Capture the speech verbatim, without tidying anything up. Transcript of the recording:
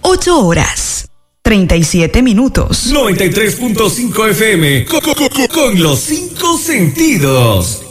ocho horas, treinta y siete minutos. noventa y tres punto cinco F M, con, con, con, con los cinco sentidos.